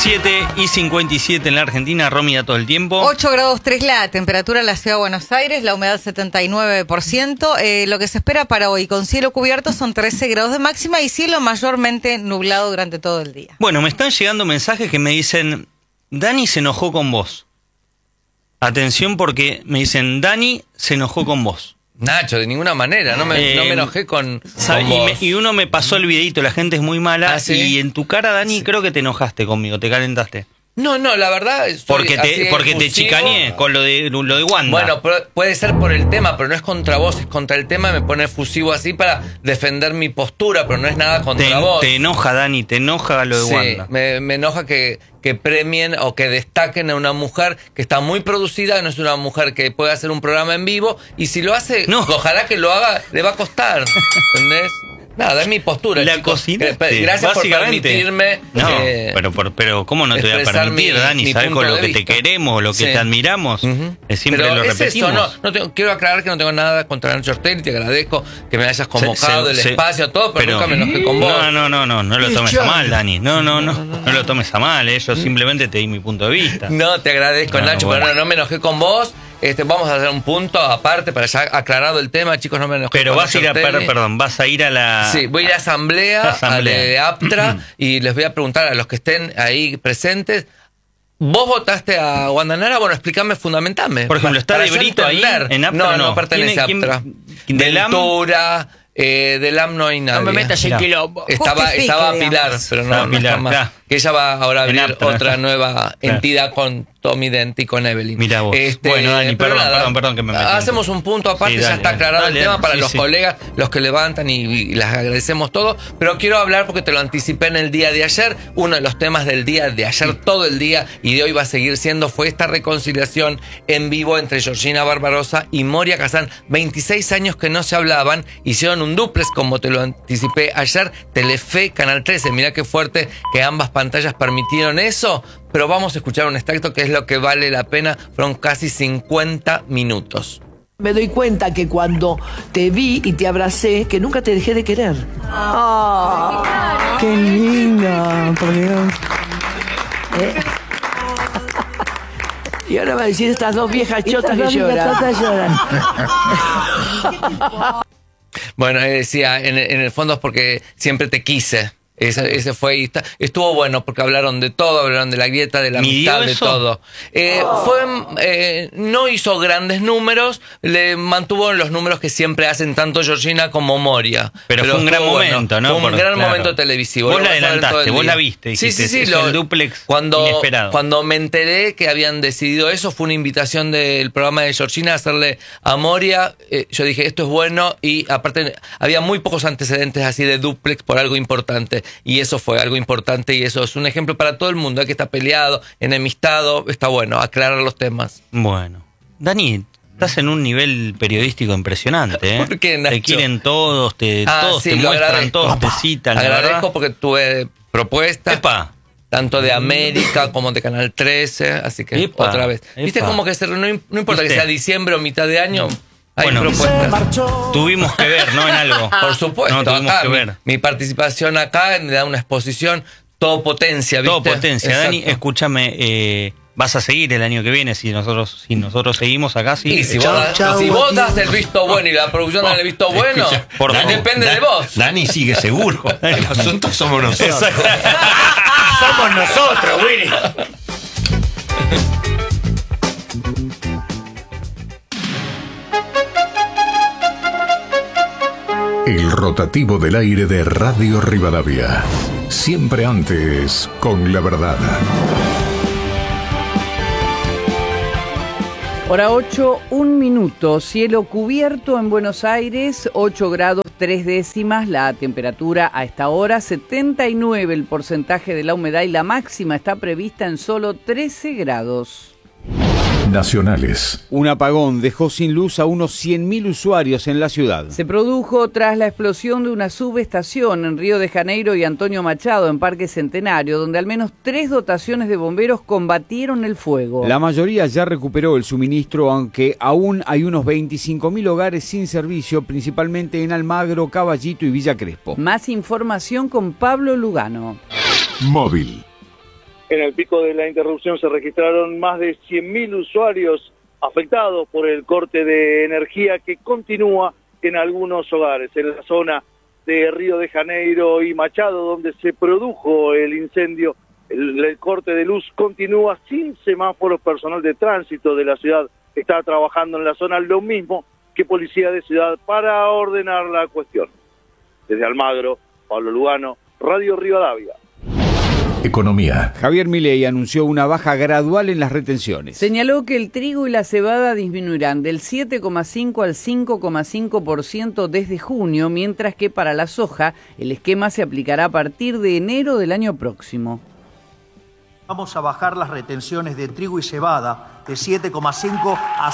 7:57 en la Argentina, Romy, da todo el tiempo. 8 grados 3 la temperatura en la ciudad de Buenos Aires, la humedad 79%. Lo que se espera para hoy con cielo cubierto son 13 grados de máxima y cielo mayormente nublado durante todo el día. Bueno, me están llegando mensajes que me dicen, Dani se enojó con vos. Atención porque me dicen, Dani se enojó con vos. Nacho, de ninguna manera, no me enojé con vos. Y uno me pasó el videito, la gente es muy mala. ¿Sí? Y en tu cara, Dani, creo que te enojaste conmigo, te calentaste. No, la verdad Porque te chicaneé con lo de Wanda. Bueno, puede ser por el tema, pero no es contra vos, es contra el tema. Me pone efusivo así para defender mi postura, pero no es nada contra vos. Te enoja, Dani, te enoja lo de Wanda. Me enoja que premien o que destaquen a una mujer que está muy producida, no es una mujer que puede hacer un programa en vivo, y si lo hace, ojalá que lo haga, le va a costar, ¿entendés? Nada, es mi postura, la chicos. cocinaste, gracias por permitirme. No, pero ¿cómo no te voy a permitir, Dani? ¿Sabes con lo que te queremos, lo que te admiramos? Siempre pero lo repetimos. Quiero aclarar que no tengo nada contra Nacho Ortelli, te agradezco que me hayas convocado, el espacio, todo, pero nunca me enojé con vos. No lo tomes a mal, Dani. No lo tomes a mal, yo simplemente te di mi punto de vista. No, te agradezco, Nacho, pero no me enojé con vos. Vamos a hacer un punto aparte para ya aclarado el tema, chicos, no me enojé. Pero vas a ir a la... Sí, voy a ir a asamblea. De APTRA y les voy a preguntar a los que estén ahí presentes. ¿Vos votaste a Wanda Nara? Bueno, explícame, fundamentame. Por ejemplo, ¿está de Brito ahí en APTRA? No pertenece a APTRA. Ventura, del AM no hay nadie. No me metas en quilombo. Estaba Pilar, pero no está más. Claro. Que ella va ahora a abrir otra nueva entidad con Tommy Dent y con Evelyn. Mira vos. Bueno, Dani, perdón que me metí. Hacemos un punto aparte, ya está aclarado el tema para los colegas, los que levantan y les agradecemos todo. Pero quiero hablar porque te lo anticipé en el día de ayer. Uno de los temas del día de ayer, todo el día, y de hoy va a seguir siendo, fue esta reconciliación en vivo entre Georgina Barbarosa y Moria Kazan. 26 años que no se hablaban, hicieron un dúplex, como te lo anticipé ayer, Telefe, Canal 13. Mirá qué fuerte que ambas pantallas permitieron eso. Pero vamos a escuchar un extracto que es lo que vale la pena. Fueron casi 50 minutos. Me doy cuenta que cuando te vi y te abracé, que nunca te dejé de querer. ¡Oh! ¡Qué linda! Por Dios. Y ahora va a decir estas dos viejas chotas que lloran. Bueno, decía, en el fondo es porque siempre te quise. Ese fue, y estuvo bueno porque hablaron de todo, hablaron de la grieta, de la amistad, de todo. No hizo grandes números, le mantuvo los números que siempre hacen tanto Georgina como Moria. Pero fue un gran momento, ¿no? Fue un gran momento televisivo. Vos la adelantaste, vos la viste. Dijiste, sí. El dúplex inesperado. Cuando me enteré que habían decidido eso, fue una invitación del programa de Georgina a hacerle a Moria. Yo dije, esto es bueno, y aparte había muy pocos antecedentes así de dúplex por algo importante. Y eso fue algo importante, y eso es un ejemplo para todo el mundo, que está peleado, enemistado, está bueno, aclarar los temas. Bueno, Dani, estás en un nivel periodístico impresionante, ¿eh? ¿Por qué, Nacho? Te quieren todos, todos sí, te muestran, agradezco. todos te citan. Agradezco porque tuve propuestas. ¡Epa! Tanto de América como de Canal 13, así que otra vez. ¿Viste como que no importa que sea diciembre o mitad de año? Hay propuestas. Tuvimos que ver, ¿no? En algo. Por supuesto. No, tuvimos que ver. Mi participación acá me da una exposición todo potencia, ¿viste? Todo potencia. Exacto. Dani, escúchame, vas a seguir el año que viene si nosotros seguimos acá. Sí. Y si vos das el visto bueno y la producción da el visto bueno, depende de vos. Dani sigue seguro. El asunto somos nosotros. Somos nosotros, Willy. El rotativo del aire de Radio Rivadavia. Siempre antes con la verdad. Hora 8, 1 minuto. Cielo cubierto en Buenos Aires, 8 grados 3 décimas. La temperatura a esta hora, 79 el porcentaje de la humedad, y la máxima está prevista en solo 13 grados. Nacionales. Un apagón dejó sin luz a unos 100.000 usuarios en la ciudad. Se produjo tras la explosión de una subestación en Río de Janeiro y Antonio Machado, en Parque Centenario, donde al menos 3 dotaciones de bomberos combatieron el fuego. La mayoría ya recuperó el suministro, aunque aún hay unos 25.000 hogares sin servicio, principalmente en Almagro, Caballito y Villa Crespo. Más información con Pablo Lugano. Móvil. En el pico de la interrupción se registraron más de 100.000 usuarios afectados por el corte de energía que continúa en algunos hogares. En la zona de Río de Janeiro y Machado, donde se produjo el incendio, el corte de luz continúa sin semáforos. Personal de tránsito de la ciudad está trabajando en la zona, lo mismo que policía de ciudad, para ordenar la cuestión. Desde Almagro, Pablo Lugano, Radio Rivadavia. Economía. Javier Milei anunció una baja gradual en las retenciones. Señaló que el trigo y la cebada disminuirán del 7,5 al 5,5% desde junio, mientras que para la soja el esquema se aplicará a partir de enero del año próximo. Vamos a bajar las retenciones de trigo y cebada de 7,5 a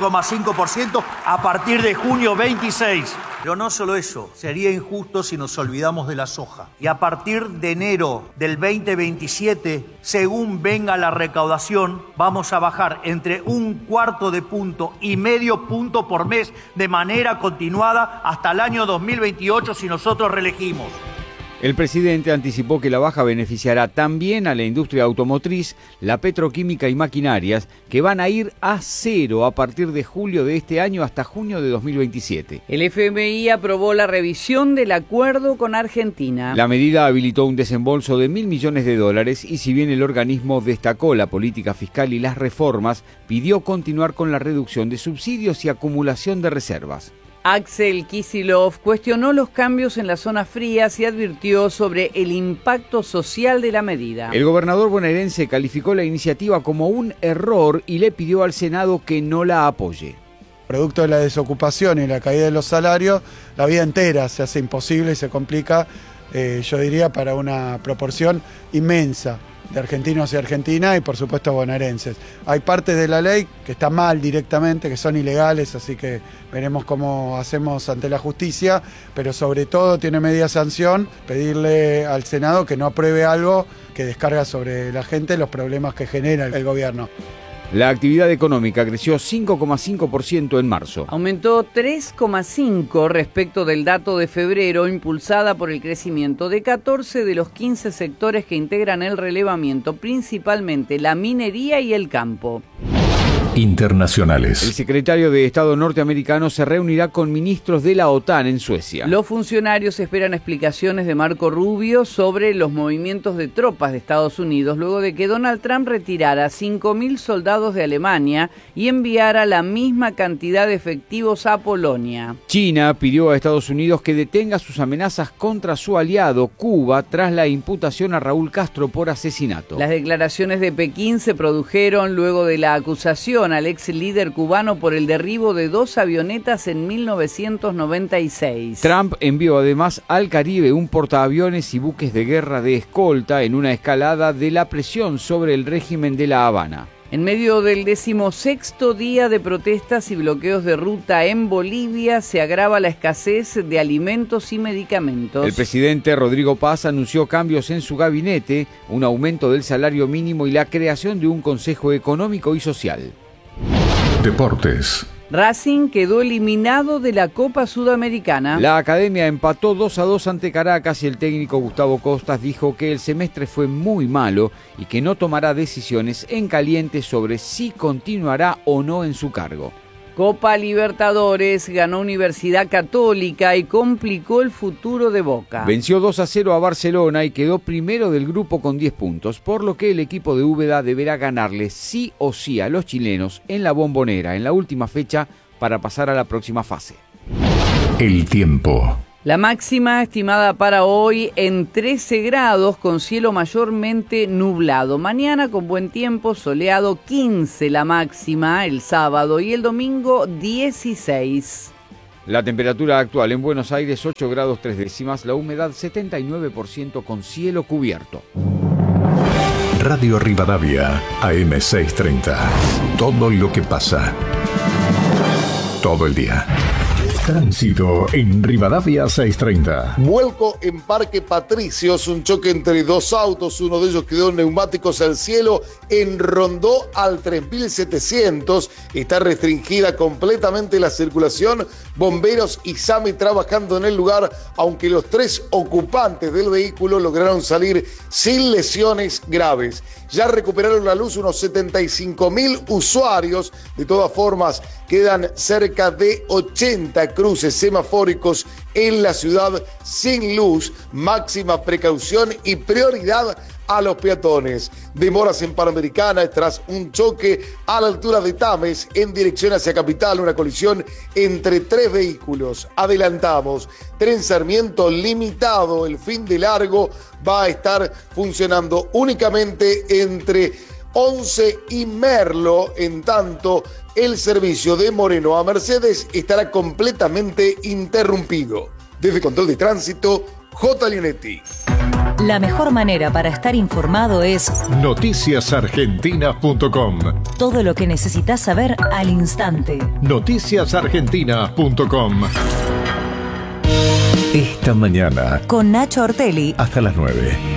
5,5% a partir de junio 26. Pero no solo eso, sería injusto si nos olvidamos de la soja. Y a partir de enero del 2027, según venga la recaudación, vamos a bajar entre 1/4 punto y medio punto por mes de manera continuada hasta el año 2028 si nosotros reelegimos. El presidente anticipó que la baja beneficiará también a la industria automotriz, la petroquímica y maquinarias, que van a ir a cero a partir de julio de este año hasta junio de 2027. El FMI aprobó la revisión del acuerdo con Argentina. La medida habilitó un desembolso de $1.000 millones y si bien el organismo destacó la política fiscal y las reformas, pidió continuar con la reducción de subsidios y acumulación de reservas. Axel Kicillof cuestionó los cambios en las zonas frías y advirtió sobre el impacto social de la medida. El gobernador bonaerense calificó la iniciativa como un error y le pidió al Senado que no la apoye. Producto de la desocupación y la caída de los salarios, la vida entera se hace imposible y se complica, yo diría, para una proporción inmensa de argentinos y argentinas y por supuesto bonaerenses. Hay partes de la ley que están mal directamente, que son ilegales, así que veremos cómo hacemos ante la justicia, pero sobre todo tiene media sanción pedirle al Senado que no apruebe algo que descarga sobre la gente los problemas que genera el gobierno. La actividad económica creció 5,5% en marzo. Aumentó 3,5% respecto del dato de febrero, impulsada por el crecimiento de 14 de los 15 sectores que integran el relevamiento, principalmente la minería y el campo. Internacionales. El secretario de Estado norteamericano se reunirá con ministros de la OTAN en Suecia. Los funcionarios esperan explicaciones de Marco Rubio sobre los movimientos de tropas de Estados Unidos luego de que Donald Trump retirara 5.000 soldados de Alemania y enviara la misma cantidad de efectivos a Polonia. China pidió a Estados Unidos que detenga sus amenazas contra su aliado Cuba tras la imputación a Raúl Castro por asesinato. Las declaraciones de Pekín se produjeron luego de la acusación al ex líder cubano por el derribo de 2 avionetas en 1996. Trump envió además al Caribe un portaaviones y buques de guerra de escolta en una escalada de la presión sobre el régimen de La Habana. En medio del 16º día de protestas y bloqueos de ruta en Bolivia, se agrava la escasez de alimentos y medicamentos. El presidente Rodrigo Paz anunció cambios en su gabinete, un aumento del salario mínimo y la creación de un Consejo Económico y Social. Deportes. Racing quedó eliminado de la Copa Sudamericana. La academia empató 2-2 ante Caracas y el técnico Gustavo Costas dijo que el semestre fue muy malo y que no tomará decisiones en caliente sobre si continuará o no en su cargo. Copa Libertadores, ganó Universidad Católica y complicó el futuro de Boca. Venció 2-0 a Barcelona y quedó primero del grupo con 10 puntos, por lo que el equipo de Úbeda deberá ganarle sí o sí a los chilenos en la Bombonera en la última fecha para pasar a la próxima fase. El tiempo. La máxima estimada para hoy en 13 grados con cielo mayormente nublado. Mañana con buen tiempo, soleado, 15 la máxima el sábado y el domingo 16. La temperatura actual en Buenos Aires 8 grados 3 décimas, la humedad 79% con cielo cubierto. Radio Rivadavia, AM 630. Todo lo que pasa. Todo el día. Tránsito en Rivadavia 630. Vuelco en Parque Patricios, un choque entre dos autos, uno de ellos quedó neumáticos al cielo en Rondó al 3700. Está restringida completamente la circulación. Bomberos y SAMI trabajando en el lugar, aunque los 3 ocupantes del vehículo lograron salir sin lesiones graves. Ya recuperaron la luz unos 75.000 usuarios. De todas formas, quedan cerca de 80 cruces semafóricos en la ciudad sin luz. Máxima precaución y prioridad a los peatones. Demoras en Panamericana tras un choque a la altura de Tames en dirección hacia Capital, una colisión entre 3 vehículos. Adelantamos, Tren Sarmiento limitado, el fin de largo va a estar funcionando únicamente entre 11 y Merlo, en tanto el servicio de Moreno a Mercedes estará completamente interrumpido. Desde Control de Tránsito, J. Leonetti. La mejor manera para estar informado es noticiasargentinas.com. Todo lo que necesitas saber al instante. Noticiasargentinas.com. Esta mañana con Nacho Ortelli hasta las 9.